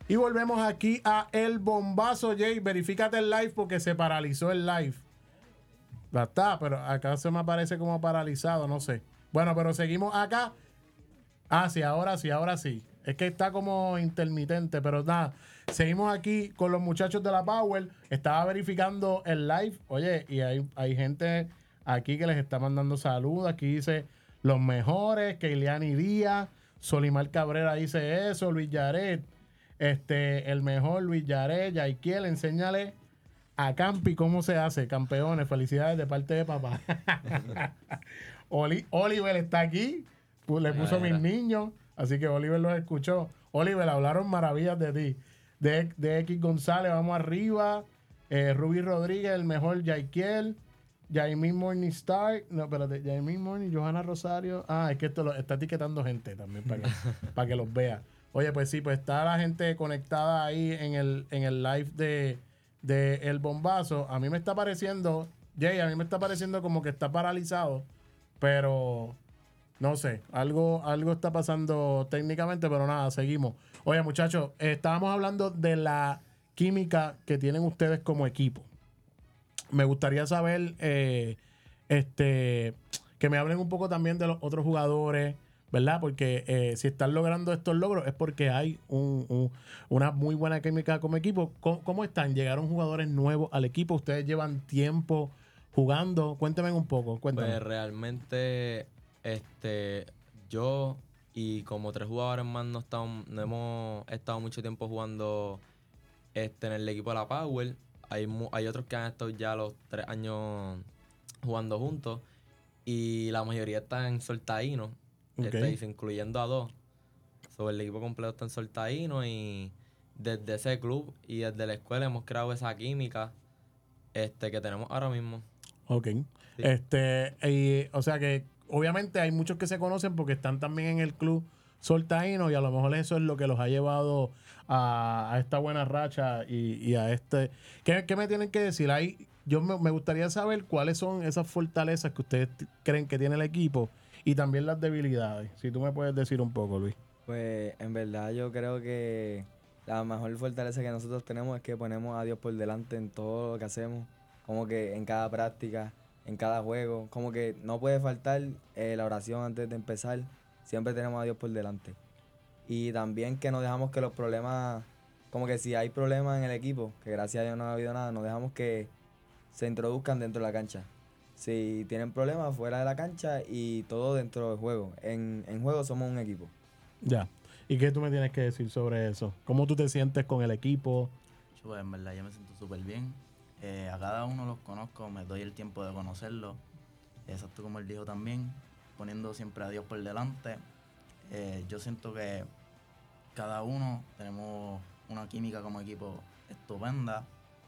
Y volvemos aquí a El Bombazo, Jay. Verifícate el live porque se paralizó el live. Ya está, pero acá se me aparece como paralizado, no sé. Bueno, pero seguimos acá. Ah, sí, ahora sí, ahora sí. Es que está como intermitente, pero nada. Seguimos aquí con los muchachos de la Power. Estaba verificando el live. Oye, y hay gente aquí que les está mandando saludos. Aquí dice los mejores, Keiliani Díaz, Solimar Cabrera dice eso, Luis Yaret, el mejor Luis Yaret, Yaikiel, enséñale a Campi cómo se hace, campeones. Felicidades de parte de papá. Oliver está aquí. Le puso mis niños. Así que Oliver los escuchó. Oliver, hablaron maravillas de ti. De X González, vamos arriba. Ruby Rodríguez, el mejor Yaikiel. Jaimin Morningstar. No, espérate. Jaimin Morning, Johanna Rosario. Ah, es que esto lo está etiquetando gente también para que los vea. Oye, pues sí, pues está la gente conectada ahí en el live de El Bombazo. A mí me está pareciendo, Jay, a mí me está pareciendo como que está paralizado, pero no sé, algo está pasando técnicamente, pero nada, seguimos. Oye, muchachos, estábamos hablando de la química que tienen ustedes como equipo. Me gustaría saber, que me hablen un poco también de los otros jugadores, ¿verdad? Porque si están logrando estos logros es porque hay una muy buena química como equipo. ¿Cómo están? ¿Llegaron jugadores nuevos al equipo? ¿Ustedes llevan tiempo jugando? Cuéntenme un poco, cuéntame. Pues realmente, yo y como 3 jugadores más no hemos estado mucho tiempo jugando en el equipo de la Power. Hay otros que han estado ya los 3 años jugando juntos y la mayoría están en Soltaíno, Okay. incluyendo a 2. Sobre el equipo completo está en Soltaíno y desde ese club y desde la escuela hemos creado esa química que tenemos ahora mismo. Ok. Sí. O sea que obviamente hay muchos que se conocen porque están también en el club Soltaíno y a lo mejor eso es lo que los ha llevado a esta buena racha y a este. ¿Qué me tienen que decir? Me gustaría saber cuáles son esas fortalezas que ustedes creen que tiene el equipo y también las debilidades. Si tú me puedes decir un poco, Luis. Pues en verdad yo creo que la mejor fortaleza que nosotros tenemos es que ponemos a Dios por delante en todo lo que hacemos, como que en cada práctica, en cada juego, como que no puede faltar la oración antes de empezar, siempre tenemos a Dios por delante. Y también que no dejamos que los problemas, como que si hay problemas en el equipo, que gracias a Dios no ha habido nada, no dejamos que se introduzcan dentro de la cancha. Si tienen problemas fuera de la cancha y todo dentro del juego. En juego somos un equipo. Ya. ¿Y qué tú me tienes que decir sobre eso? ¿Cómo tú te sientes con el equipo? Pues en verdad yo me siento súper bien. A cada uno los conozco, me doy el tiempo de conocerlo. Exacto como él dijo también, poniendo siempre a Dios por delante. Yo siento que cada uno tenemos una química como equipo estupenda.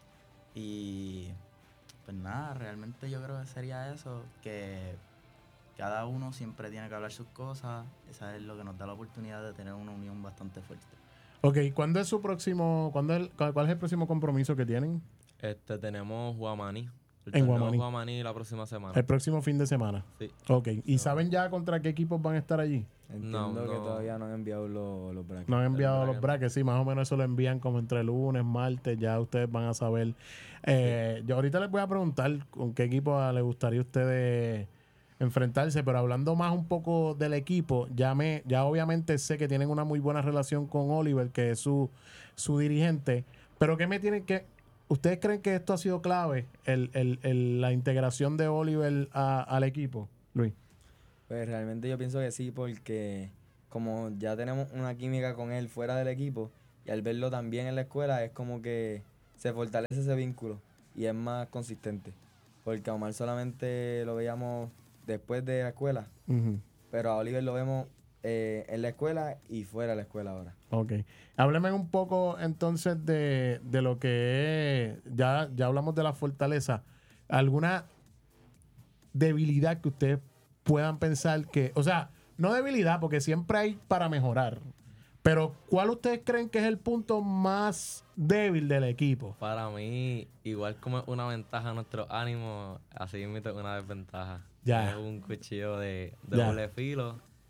Y pues nada, realmente yo creo que sería eso, que cada uno siempre tiene que hablar sus cosas. Esa es lo que nos da la oportunidad de tener una unión bastante fuerte. Ok, ¿cuándo es su próximo, cuál es el próximo compromiso que tienen? Tenemos Guamaní. El En torneo Guamaní. Guamaní la próxima semana. El próximo fin de semana. Sí. Ok, ¿y saben ya contra qué equipos van a estar allí? Entiendo No. que todavía no han enviado los brackets. No han enviado El los bracket. brackets, sí, más o menos eso lo envían como entre lunes, martes, ya ustedes van a saber. Yo ahorita les voy a preguntar con qué equipo les gustaría a ustedes enfrentarse, pero hablando más un poco del equipo, ya obviamente sé que tienen una muy buena relación con Oliver, que es su dirigente, pero ¿qué me tienen que... ¿Ustedes creen que esto ha sido clave, la integración de Oliver al equipo, Luis? Pues realmente yo pienso que sí, porque como ya tenemos una química con él fuera del equipo y al verlo también en la escuela es como que se fortalece ese vínculo y es más consistente. Porque a Omar solamente lo veíamos después de la escuela, Ujú. pero a Oliver lo vemos en la escuela y fuera de la escuela ahora. Ok. Hábleme un poco entonces de lo que es, ya hablamos de la fortaleza. ¿Alguna debilidad que ustedes puedan pensar que, o sea, no debilidad, porque siempre hay para mejorar, pero ¿cuál ustedes creen que es el punto más débil del equipo? Para mí, igual como es una ventaja a nuestro ánimo, así mismo es una desventaja. Ya. Es un cuchillo de Ya. doble filo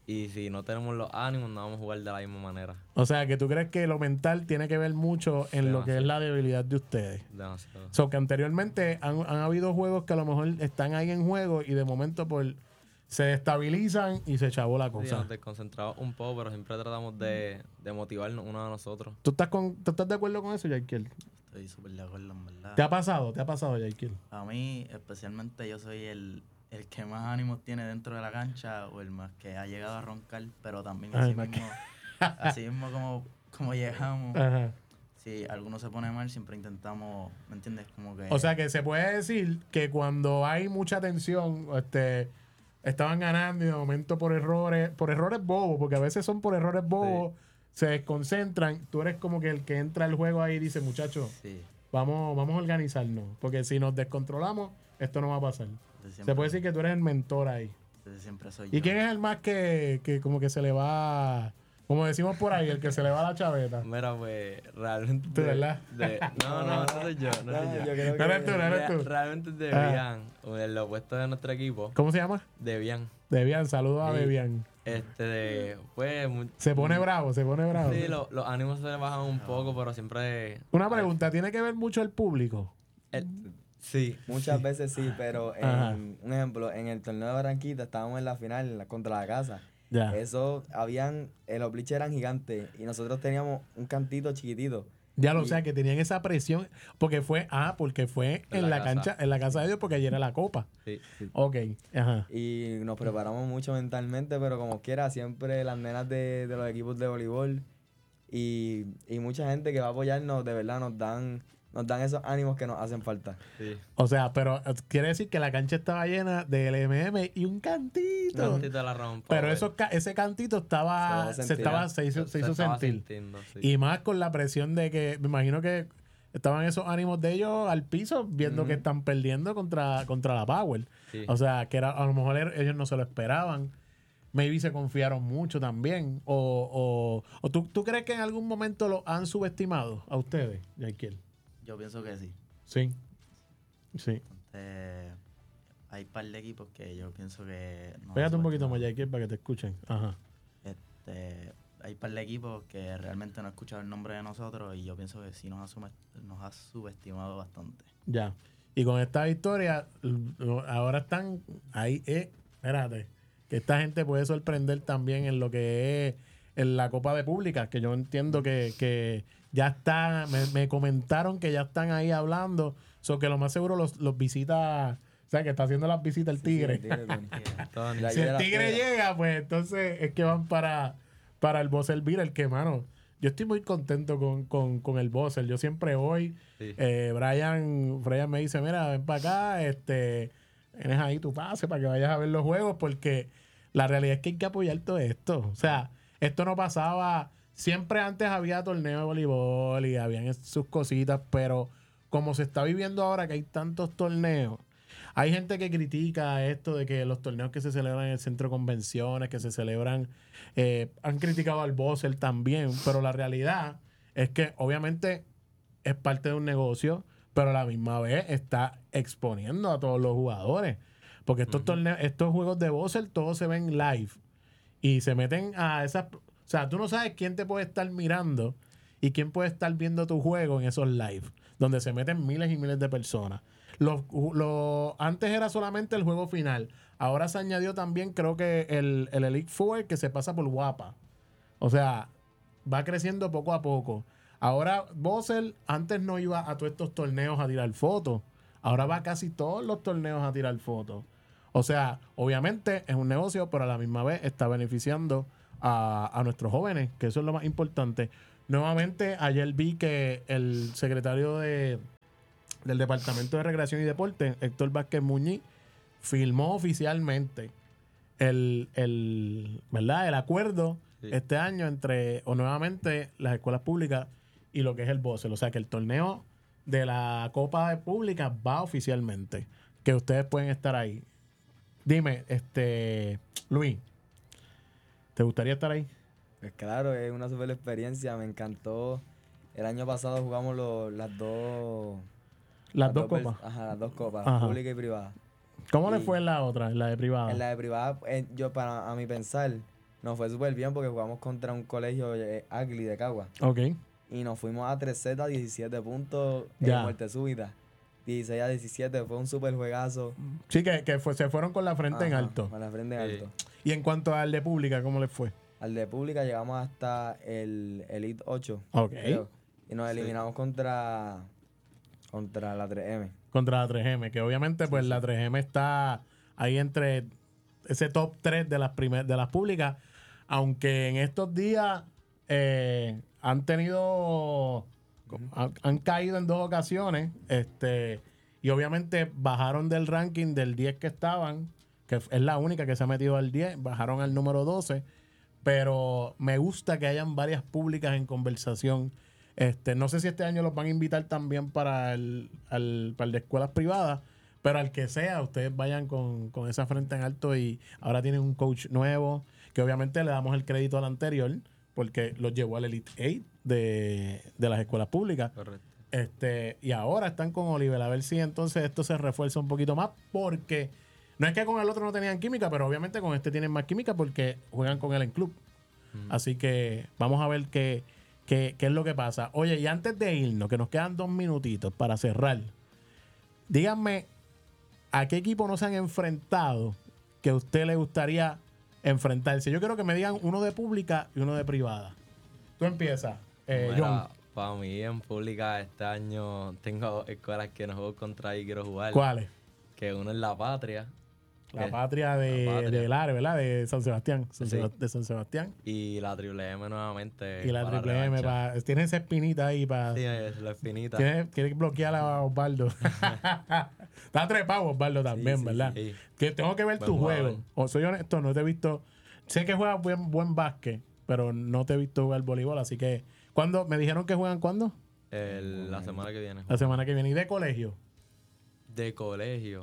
Y si no tenemos los ánimos, no vamos a jugar de la misma manera. O sea, que tú crees que lo mental tiene que ver mucho en lo que es Demasiado. la debilidad de ustedes. Demasiado. So que anteriormente han habido juegos que a lo mejor están ahí en juego y de momento pues se estabilizan y se chavó la Sí, cosa. nos desconcentramos un poco, pero siempre tratamos de motivarnos uno a nosotros. ¿Tú estás de acuerdo con eso, Jaikiel? Estoy súper de acuerdo, en verdad. ¿Te ha pasado, Jaikiel? A mí, especialmente, yo soy el que más ánimos tiene dentro de la cancha o el más que ha llegado a roncar, pero también Ay, así más mismo, así mismo como llegamos. Ajá. Si alguno se pone mal, siempre intentamos, ¿me entiendes? Como que... O sea que se puede decir que cuando hay mucha tensión, estaban ganando y de momento por errores bobos, porque a veces son por errores bobos, se desconcentran, tú eres como que el que entra al juego ahí y dice, muchachos, Sí, vamos a organizarnos, porque si nos descontrolamos, esto no va a pasar. Se puede decir que tú eres el mentor ahí. siempre soy ¿Y yo. quién es el más que como que se le va, como decimos por ahí, el que se le va la chaveta? Mira, pues, realmente... ¿Tú, verdad? No soy yo, no soy yo. Yo creo No eres tú, no eres tú. Realmente es Debian, el opuesto de nuestro equipo. ¿Cómo se llama? Debian. Debian, saludos a Sí. Debian. Pues... Se pone bravo. Sí, los ánimos se le bajan un poco, pero siempre... Una pregunta, ¿tiene que ver mucho el público? Sí. Muchas veces sí, pero Ajá. un ejemplo, en el torneo de Barranquita estábamos en la final contra la casa. Ya. Eso, los bleachers eran gigantes y nosotros teníamos un cantito chiquitito. Ya lo Y- sé, que tenían esa presión, porque fue En en la la casa. cancha, en la casa de Dios, porque ayer era la copa. Sí. Ok, ajá. Y nos preparamos mucho mentalmente, pero como quiera, siempre las nenas de los equipos de voleibol y mucha gente que va a apoyarnos, de verdad, nos dan esos ánimos que nos hacen falta. Sí. O sea, pero quiere decir que la cancha estaba llena de LMM y un cantito. Tantito de la rompa, Pero pues. ese cantito se hizo estaba sentir. sintiendo, sí. Y más con la presión de que, me imagino que estaban esos ánimos de ellos al piso, viendo que están perdiendo contra la Power. Sí. O sea, que a lo mejor ellos no se lo esperaban. Maybe se confiaron mucho también. O ¿tú crees que en algún momento lo han subestimado a ustedes, Jaikiel? Yo pienso que sí. Sí. Sí. Hay un par de equipos que yo pienso que... nos Pégate un han poquito más, subestimado. Jaikiel, para que te escuchen. Ajá. Hay un par de equipos que realmente no han escuchado el nombre de nosotros y yo pienso que sí nos ha subestimado bastante. Ya. Y con esta victoria, ahora están ahí. Espérate. Que esta gente puede sorprender también en lo que es en la Copa de Pública, que yo entiendo que ya está. Me comentaron que ya están ahí hablando. Que lo más seguro los visita. O sea, que está haciendo las visitas el Tigre. Sí, el Tigre, Tony. Tony. La Si el Tigre Tigre las llega, pues entonces es que van para el Bosser Beer, el que, mano, yo estoy muy contento con el Bosser. Yo siempre voy. Sí. Brian me dice, mira, ven para acá, tienes ahí tu pase para que vayas a ver los juegos, porque la realidad es que hay que apoyar todo esto. O sea, esto no pasaba. Siempre antes había torneos de voleibol y habían sus cositas, pero como se está viviendo ahora que hay tantos torneos, hay gente que critica esto de que los torneos que se celebran en el centro de convenciones, que se celebran, han criticado al Bosser también, pero la realidad es que obviamente es parte de un negocio, pero a la misma vez está exponiendo a todos los jugadores. Porque estos torneos, estos juegos de Bosser, todos se ven live. Y se meten a esas... O sea, tú no sabes quién te puede estar mirando y quién puede estar viendo tu juego en esos live, donde se meten miles y miles de personas. Antes era solamente el juego final. Ahora se añadió también, creo que el Elite Four, que se pasa por Guapa. O sea, va creciendo poco a poco. Ahora, Bosser antes no iba a todos estos torneos a tirar fotos. Ahora va a casi todos los torneos a tirar fotos. O sea, obviamente es un negocio, pero a la misma vez está beneficiando a nuestros jóvenes, que eso es lo más importante. Nuevamente, ayer vi que el secretario del Departamento de Recreación y Deporte, Héctor Vázquez Muñiz, firmó oficialmente ¿verdad? El acuerdo este año entre, nuevamente, las escuelas públicas y lo que es el Bosser. O sea, que el torneo de la Copa de Pública va oficialmente. Que ustedes pueden estar ahí. Dime, Luis, ¿te gustaría estar ahí? Pues claro, es una super experiencia, me encantó. El año pasado jugamos las dos... Las dos copas. Ajá, las dos copas, Ajá. pública y privada. ¿Cómo le Y- fue en la otra, en la de privada? En la de privada, a mi pensar, nos fue súper bien porque jugamos contra un colegio Agli de Cagua. Ok. Y nos fuimos a 3Z, 17 puntos Ya. en muerte súbita. 16 a 17, fue un súper juegazo. Sí, se fueron con la frente en Ajá, alto. Con la frente en alto. Y en cuanto al de pública, ¿cómo les fue? Al de pública llegamos hasta el Elite 8. Ok. creo, y nos eliminamos contra la 3M. Contra la 3M, que obviamente pues la 3M está ahí entre ese top 3 de las públicas, aunque en estos días han tenido han caído en 2 ocasiones, y obviamente bajaron del ranking del 10 que estaban, que es la única que se ha metido al 10, bajaron al número 12, pero me gusta que hayan varias públicas en conversación. No sé si este año los van a invitar también para el de escuelas privadas, pero al que sea, ustedes vayan con esa frente en alto, y ahora tienen un coach nuevo, que obviamente le damos el crédito al anterior, porque los llevó al Elite 8 de las escuelas públicas. Correcto. Y ahora están con Oliver, a ver si entonces esto se refuerza un poquito más, porque no es que con el otro no tenían química, pero obviamente con este tienen más química porque juegan con él en club. Así que vamos a ver qué es lo que pasa. Oye, y antes de irnos, que nos quedan 2 minutitos para cerrar, díganme, ¿a qué equipo no se han enfrentado que a usted le gustaría enfrentarse? Yo quiero que me digan uno de pública y uno de privada. Tú empiezas, John. Para mí en pública este año tengo escuelas que no juego contra y quiero jugar. ¿Cuáles? Que uno es La Patria. La Patria de Lares, ¿verdad? De San Sebastián. De San Sebastián. Y la Triple M nuevamente. Y la Triple M. Tiene esa espinita ahí para... Sí, es la espinita. Quiere bloquear a Osvaldo. Está trepado Osvaldo también, ¿verdad? Sí. Que tengo que ver Buen tu jugador. juego. O soy honesto, no te he visto... Sé que juegas buen básquet, pero no te he visto jugar voleibol, así que... ¿Cuándo? ¿Me dijeron que juegan cuándo? La semana que viene. La semana que viene. ¿Y de colegio? De colegio.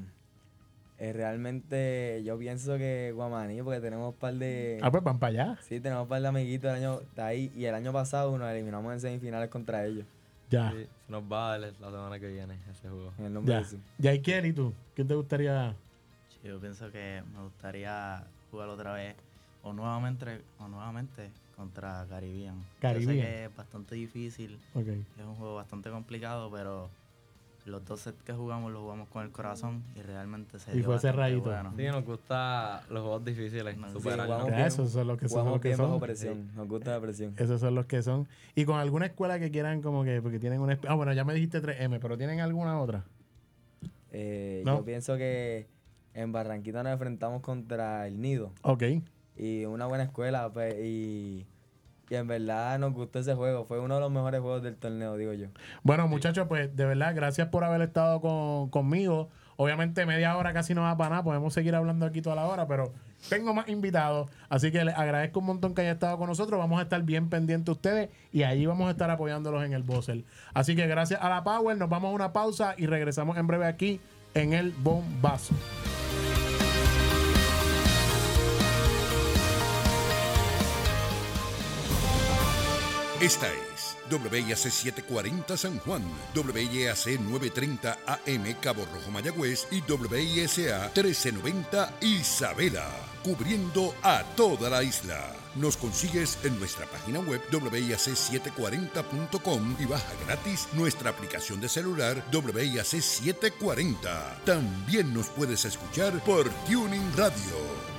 Realmente yo pienso que Guamaní, porque tenemos un par de... Pues van para allá. Sí, tenemos un par de amiguitos el año de ahí, y el año pasado nos eliminamos en semifinales contra ellos. Ya. Sí, se nos va a dar la semana que viene ese juego. En el nombre Ya. de Jesús. Yaiker, ¿y tú? ¿Qué te gustaría? Yo pienso que me gustaría jugar otra vez o nuevamente contra Caribbean. Yo Caribbean. sé que es bastante difícil, Ok. es un juego bastante complicado, pero los 2 sets que jugamos los jugamos con el corazón y realmente se Y dio fue bastante cerradito. bueno. Sí, nos gusta los juegos difíciles. Sí, Superarnos. jugamos Ya, bien. esos son los que son. Jugamos Los que bien bajo son. presión, nos gusta la presión. Esos son los que son. Y con alguna escuela que quieran como que... Porque tienen una... bueno, ya me dijiste 3M, pero ¿tienen alguna otra? No. Yo pienso que en Barranquita nos enfrentamos contra el Nido. Ok. Y una buena escuela, pues, y en verdad nos gustó ese juego. Fue uno de los mejores juegos del torneo, digo yo. Bueno, muchachos, pues de verdad, gracias por haber estado conmigo. Obviamente media hora casi no va para nada, podemos seguir hablando aquí toda la hora, pero tengo más invitados, así que les agradezco un montón que haya estado con nosotros. Vamos a estar bien pendientes de ustedes y allí vamos a estar apoyándolos en el buzzer. Así que gracias a la Power, nos vamos a una pausa y regresamos en breve aquí en el Bombazo. Esta es WIAC 740 San Juan, WIAC 930 AM Cabo Rojo Mayagüez y WISA 1390 Isabela, cubriendo a toda la isla. Nos consigues en nuestra página web WIAC740.com y baja gratis nuestra aplicación de celular WIAC 740. También nos puedes escuchar por Tuning Radio.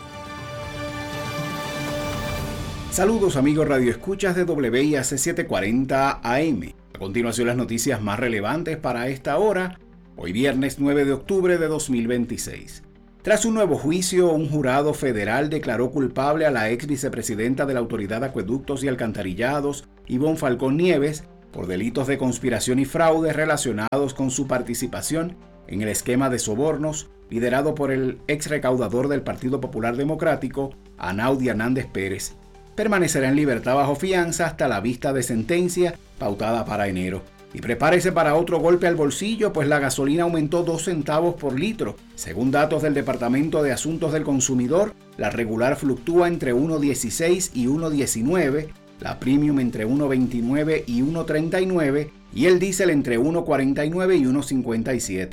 Saludos amigos radioescuchas de WIAC 740 AM. A continuación las noticias más relevantes para esta hora, hoy viernes 9 de octubre de 2026. Tras un nuevo juicio, un jurado federal declaró culpable a la ex vicepresidenta de la Autoridad de Acueductos y Alcantarillados, Ivonne Falcón Nieves, por delitos de conspiración y fraude relacionados con su participación en el esquema de sobornos liderado por el ex recaudador del Partido Popular Democrático, Anaudi Hernández Pérez. Permanecerá en libertad bajo fianza hasta la vista de sentencia pautada para enero. Y prepárese para otro golpe al bolsillo, pues la gasolina aumentó 2 centavos por litro. Según datos del Departamento de Asuntos del Consumidor, la regular fluctúa entre 1.16 y 1.19, la premium entre 1.29 y 1.39 y el diésel entre 1.49 y 1.57.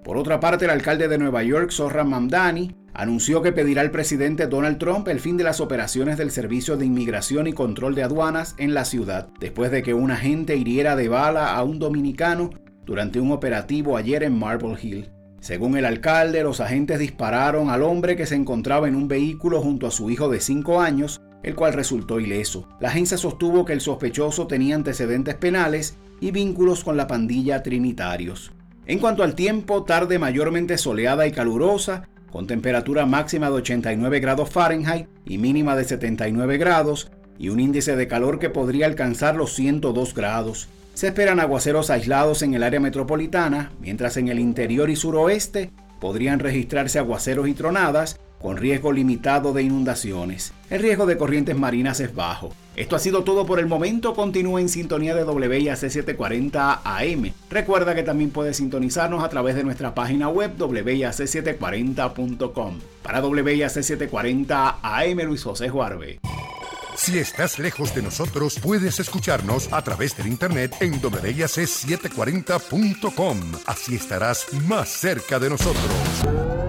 Por otra parte, el alcalde de Nueva York, Zohran Mamdani, anunció que pedirá al presidente Donald Trump el fin de las operaciones del Servicio de Inmigración y Control de Aduanas en la ciudad, después de que un agente hiriera de bala a un dominicano durante un operativo ayer en Marble Hill. Según el alcalde, los agentes dispararon al hombre que se encontraba en un vehículo junto a su hijo de 5 años, el cual resultó ileso. La agencia sostuvo que el sospechoso tenía antecedentes penales y vínculos con la pandilla Trinitarios. En cuanto al tiempo, tarde mayormente soleada y calurosa, con temperatura máxima de 89 grados Fahrenheit y mínima de 79 grados, y un índice de calor que podría alcanzar los 102 grados. Se esperan aguaceros aislados en el área metropolitana, mientras en el interior y suroeste podrían registrarse aguaceros y tronadas, con riesgo limitado de inundaciones. El riesgo de corrientes marinas es bajo. Esto ha sido todo por el momento. Continúa en sintonía de WIAC 740 AM. Recuerda que también puedes sintonizarnos a través de nuestra página web wiac740.com. Para WIAC 740 AM, Luis José Juarbe. Si estás lejos de nosotros, puedes escucharnos a través del internet en wiac740.com. Así estarás más cerca de nosotros.